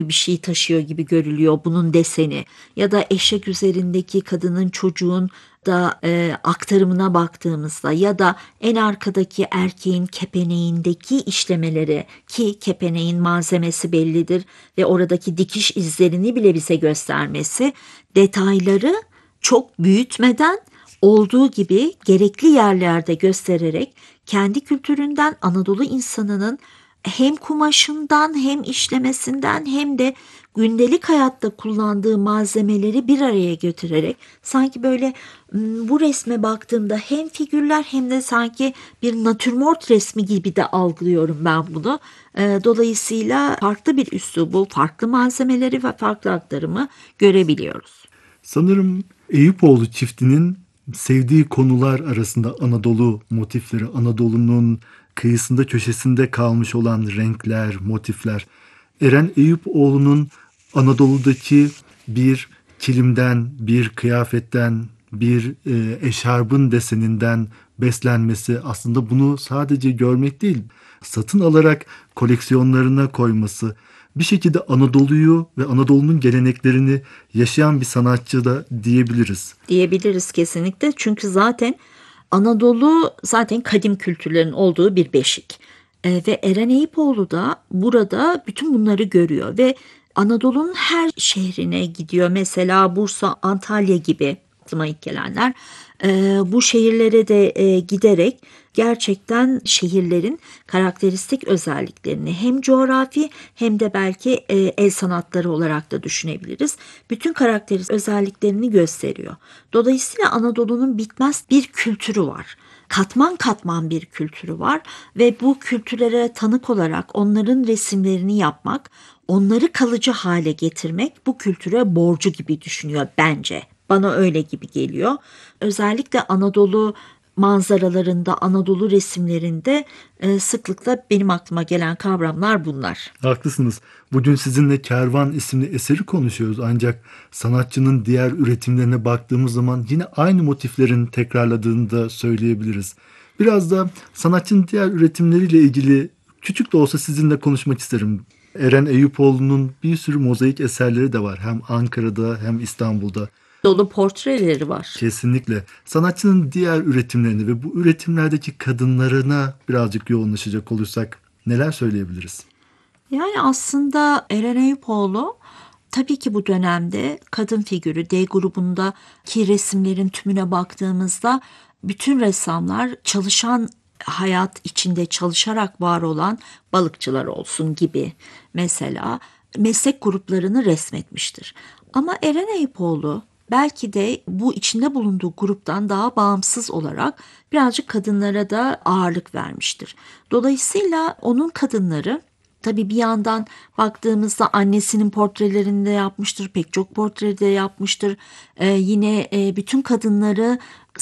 bir şey taşıyor gibi görülüyor bunun deseni, ya da eşek üzerindeki kadının, çocuğun da aktarımına baktığımızda, ya da en arkadaki erkeğin kepeneğindeki işlemeleri, ki kepeneğin malzemesi bellidir ve oradaki dikiş izlerini bile bize göstermesi, detayları çok büyütmeden olduğu gibi gerekli yerlerde göstererek kendi kültüründen, Anadolu insanının hem kumaşından, hem işlemesinden, hem de gündelik hayatta kullandığı malzemeleri bir araya götürerek, sanki böyle bu resme baktığımda hem figürler hem de sanki bir natürmort resmi gibi de algılıyorum ben bunu. Dolayısıyla farklı bir üslubu, farklı malzemeleri ve farklı aktarımı görebiliyoruz. Sanırım Eyüpoğlu çiftinin sevdiği konular arasında Anadolu motifleri, Anadolu'nun kıyısında köşesinde kalmış olan renkler, motifler. Eren Eyüpoğlu'nun Anadolu'daki bir kilimden, bir kıyafetten, bir eşarbın deseninden beslenmesi, aslında bunu sadece görmek değil, satın alarak koleksiyonlarına koyması, bir şekilde Anadolu'yu ve Anadolu'nun geleneklerini yaşayan bir sanatçı da diyebiliriz. Diyebiliriz kesinlikle, çünkü zaten Anadolu zaten kadim kültürlerin olduğu bir beşik. Ve Eren Eyüpoğlu da burada bütün bunları görüyor ve Anadolu'nun her şehrine gidiyor. Mesela Bursa, Antalya gibi aklıma ilk gelenler. Bu şehirlere de giderek gerçekten şehirlerin karakteristik özelliklerini hem coğrafi hem de belki el sanatları olarak da düşünebiliriz. Bütün karakteristik özelliklerini gösteriyor. Dolayısıyla Anadolu'nun bitmez bir kültürü var. Katman katman bir kültürü var ve bu kültürlere tanık olarak onların resimlerini yapmak, onları kalıcı hale getirmek bu kültüre borcu gibi düşünüyor bence. Bana öyle gibi geliyor. Özellikle Anadolu manzaralarında, Anadolu resimlerinde sıklıkla benim aklıma gelen kavramlar bunlar. Haklısınız. Bugün sizinle Kervan isimli eseri konuşuyoruz. Ancak sanatçının diğer üretimlerine baktığımız zaman yine aynı motiflerin tekrarladığını da söyleyebiliriz. Biraz da sanatçının diğer üretimleriyle ilgili küçük de olsa sizinle konuşmak isterim. Eren Eyüpoğlu'nun bir sürü mozaik eserleri de var. Hem Ankara'da hem İstanbul'da. Dolu portreleri var. Kesinlikle. Sanatçının diğer üretimlerini ve bu üretimlerdeki kadınlarına birazcık yoğunlaşacak olursak neler söyleyebiliriz? Yani aslında Eren Eyüpoğlu tabii ki bu dönemde kadın figürü, D grubundaki resimlerin tümüne baktığımızda bütün ressamlar çalışan, hayat içinde çalışarak var olan balıkçılar olsun gibi mesela meslek gruplarını resmetmiştir. Ama Eren Eyüpoğlu belki de bu içinde bulunduğu gruptan daha bağımsız olarak birazcık kadınlara da ağırlık vermiştir. Dolayısıyla onun kadınları, tabii bir yandan baktığımızda annesinin portrelerini de yapmıştır, pek çok portre de yapmıştır. Yine bütün kadınları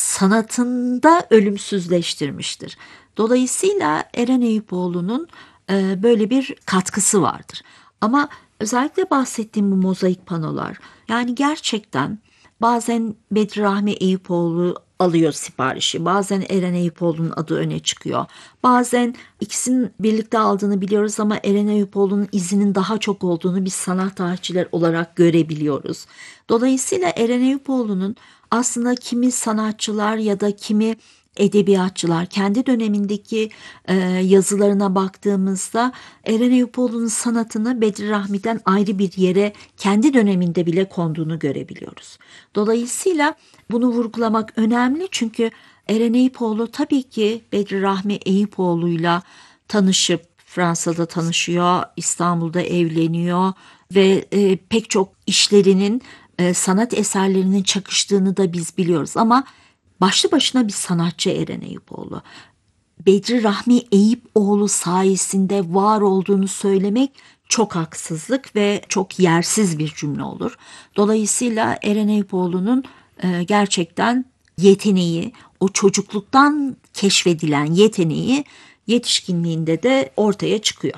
sanatında ölümsüzleştirmiştir. Dolayısıyla Eren Eyüpoğlu'nun böyle bir katkısı vardır. Ama özellikle bahsettiğim bu mozaik panolar, yani gerçekten bazen Bedri Rahmi Eyüpoğlu alıyor siparişi, bazen Eren Eyüpoğlu'nun adı öne çıkıyor. Bazen ikisinin birlikte aldığını biliyoruz ama Eren Eyüpoğlu'nun izinin daha çok olduğunu biz sanat tarihçiler olarak görebiliyoruz. Dolayısıyla Eren Eyüpoğlu'nun aslında kimi sanatçılar ya da kimi edebiyatçılar kendi dönemindeki yazılarına baktığımızda Eren Eyüpoğlu'nun sanatını Bedri Rahmi'den ayrı bir yere kendi döneminde bile konduğunu görebiliyoruz. Dolayısıyla bunu vurgulamak önemli, çünkü Eren Eyüpoğlu tabii ki Bedri Rahmi Eyüpoğlu'yla tanışıp Fransa'da tanışıyor, İstanbul'da evleniyor ve pek çok işlerinin, sanat eserlerinin çakıştığını da biz biliyoruz. Ama başlı başına bir sanatçı Eren Eyüpoğlu. Bedri Rahmi Eyüpoğlu sayesinde var olduğunu söylemek çok haksızlık ve çok yersiz bir cümle olur. Dolayısıyla Eren Eyüpoğlu'nun gerçekten yeteneği, o çocukluktan keşfedilen yeteneği yetişkinliğinde de ortaya çıkıyor.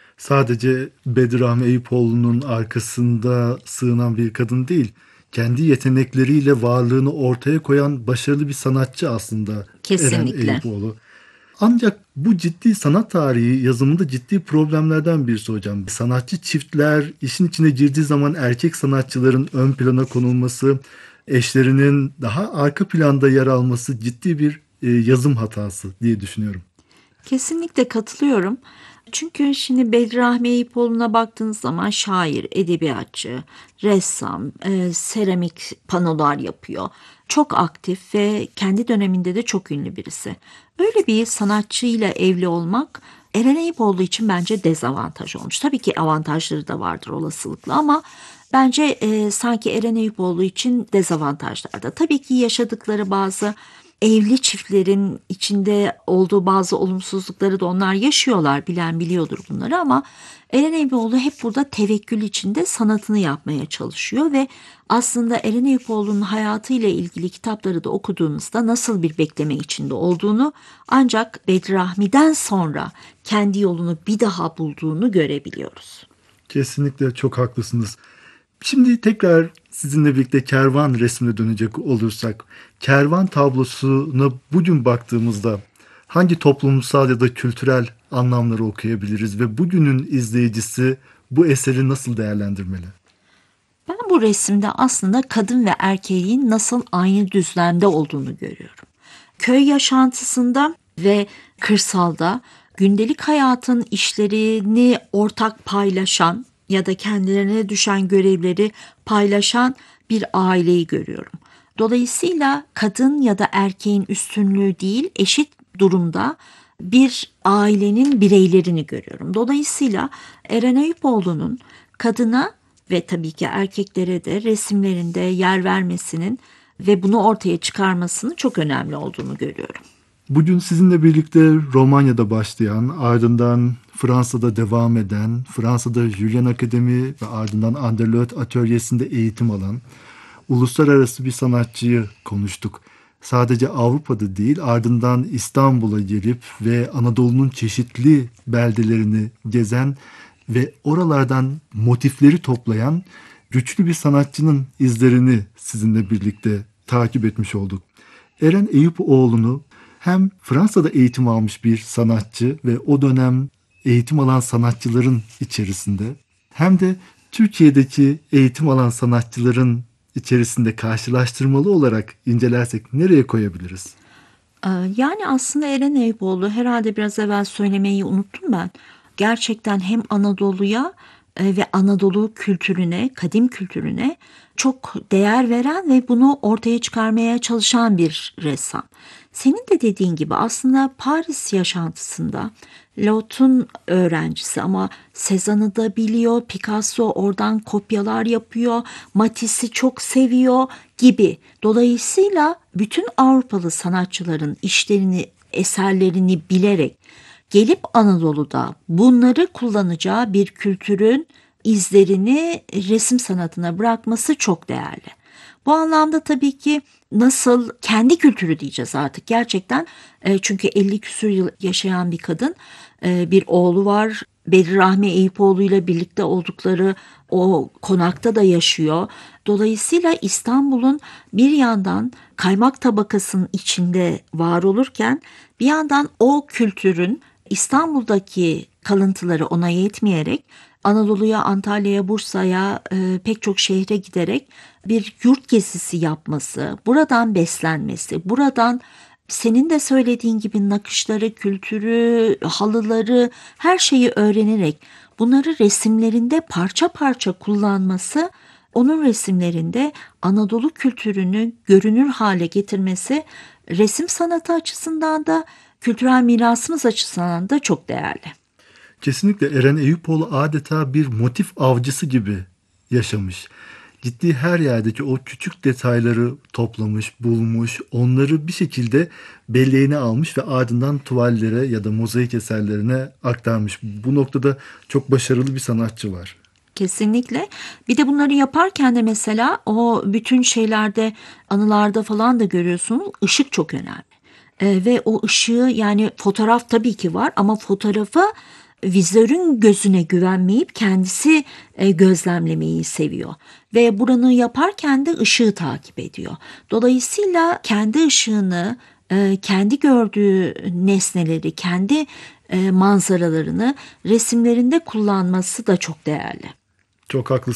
Sadece Bedirahmi Eyüpoğlu'nun arkasında sığınan bir kadın değil, kendi yetenekleriyle varlığını ortaya koyan başarılı bir sanatçı aslında Eren Kesinlikle. Eyüpoğlu. Ancak bu ciddi sanat tarihi yazımında ciddi problemlerden birisi hocam. Sanatçı çiftler işin içine girdiği zaman erkek sanatçıların ön plana konulması, eşlerinin daha arka planda yer alması ciddi bir yazım hatası diye düşünüyorum. Kesinlikle katılıyorum. Çünkü şimdi Bedri Rahmi Eyüpoğlu'na baktığınız zaman şair, edebiyatçı, ressam, seramik panolar yapıyor. Çok aktif ve kendi döneminde de çok ünlü birisi. Öyle bir sanatçıyla evli olmak Eren Eyüpoğlu için bence dezavantaj olmuş. Tabii ki avantajları da vardır olasılıkla ama bence sanki Eren Eyüpoğlu için dezavantajlarda. Tabii ki yaşadıkları bazı evli çiftlerin içinde olduğu bazı olumsuzlukları da onlar yaşıyorlar. Bilen biliyordur bunları ama Eren Eyüpoğlu hep burada tevekkül içinde sanatını yapmaya çalışıyor ve aslında Eren Eyüpoğlu'nun hayatıyla ilgili kitapları da okuduğumuzda nasıl bir bekleme içinde olduğunu ancak Bedri Rahmi'den sonra kendi yolunu bir daha bulduğunu görebiliyoruz. Kesinlikle çok haklısınız. Şimdi tekrar sizinle birlikte kervan resmine dönecek olursak, kervan tablosuna bugün baktığımızda hangi toplumsal ya da kültürel anlamları okuyabiliriz ve bugünün izleyicisi bu eseri nasıl değerlendirmeli? Ben bu resimde aslında kadın ve erkeğin nasıl aynı düzlemde olduğunu görüyorum. Köy yaşantısında ve kırsalda gündelik hayatın işlerini ortak paylaşan ya da kendilerine düşen görevleri paylaşan bir aileyi görüyorum. Dolayısıyla kadın ya da erkeğin üstünlüğü değil, eşit durumda bir ailenin bireylerini görüyorum. Dolayısıyla Eren Eyüpoğlu'nun kadına ve tabii ki erkeklere de resimlerinde yer vermesinin ve bunu ortaya çıkarmasının çok önemli olduğunu görüyorum. Bugün sizinle birlikte Romanya'da başlayan, ardından Fransa'da devam eden, Fransa'da Julian Akademi ve ardından Anderlecht Atölyesi'nde eğitim alan uluslararası bir sanatçıyı konuştuk. Sadece Avrupa'da değil, ardından İstanbul'a gelip ve Anadolu'nun çeşitli beldelerini gezen ve oralardan motifleri toplayan güçlü bir sanatçının izlerini sizinle birlikte takip etmiş olduk. Eren Eyüpoğlu'nu hem Fransa'da eğitim almış bir sanatçı ve o dönem eğitim alan sanatçıların içerisinde hem de Türkiye'deki eğitim alan sanatçıların içerisinde karşılaştırmalı olarak incelersek nereye koyabiliriz? Yani aslında Eren Eyüboğlu herhalde biraz evvel söylemeyi unuttum ben. Gerçekten hem Anadolu'ya ve Anadolu kültürüne, kadim kültürüne çok değer veren ve bunu ortaya çıkarmaya çalışan bir ressam. Senin de dediğin gibi aslında Paris yaşantısında Lot'un öğrencisi ama Cézanne'ı da biliyor, Picasso oradan kopyalar yapıyor, Matisse'i çok seviyor gibi. Dolayısıyla bütün Avrupalı sanatçıların işlerini, eserlerini bilerek gelip Anadolu'da bunları kullanacağı bir kültürün izlerini resim sanatına bırakması çok değerli. Bu anlamda tabii ki nasıl kendi kültürü diyeceğiz artık gerçekten. Çünkü 50 küsur yıl yaşayan bir kadın, bir oğlu var. Bedri Rahmi Eyüpoğlu ile birlikte oldukları o konakta da yaşıyor. Dolayısıyla İstanbul'un bir yandan kaymak tabakasının içinde var olurken bir yandan o kültürün İstanbul'daki kalıntıları ona yetmeyerek Anadolu'ya, Antalya'ya, Bursa'ya pek çok şehre giderek bir yurt gezisi yapması, buradan beslenmesi, buradan senin de söylediğin gibi nakışları, kültürü, halıları, her şeyi öğrenerek bunları resimlerinde parça parça kullanması, onun resimlerinde Anadolu kültürünü görünür hale getirmesi resim sanatı açısından da kültürel mirasımız açısından da çok değerli. Kesinlikle Eren Eyüpoğlu adeta bir motif avcısı gibi yaşamış. Gittiği her yerdeki o küçük detayları toplamış, bulmuş, onları bir şekilde belleğine almış ve ardından tuvallere ya da mozaik eserlerine aktarmış. Bu noktada çok başarılı bir sanatçı var. Kesinlikle. Bir de bunları yaparken de mesela o bütün şeylerde, anılarda falan da görüyorsunuz, ışık çok önemli. Ve o ışığı yani fotoğraf tabii ki var ama fotoğrafı vizörün gözüne güvenmeyip kendisi gözlemlemeyi seviyor. Ve buranı yaparken de ışığı takip ediyor. Dolayısıyla kendi ışığını kendi gördüğü nesneleri, kendi manzaralarını resimlerinde kullanması da çok değerli. Çok haklısın.